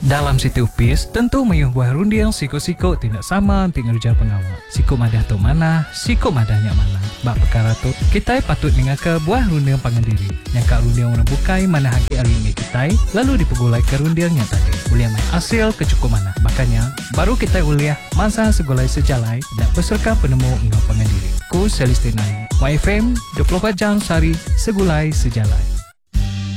Dalam Siti Upis, tentu mayuh buah rundiang siko-siko tidak sama tinggal ujar pengawal. Siko madah tu mana, siko madahnya mana. Bak perkara tu, kita patut mengaka buah rundiang pangandiri. Yang kak rundiang orang bukai mana hagi alingi kita, lalu dipegulai ke rundiangnya tadi. Uliah mai hasil kecukup mana. Makanya, baru kita uliah masa segulai sejalai dan peserta penemu engau pangandiri. Ku Celestina, YFM 24 jam sehari segulai sejalai.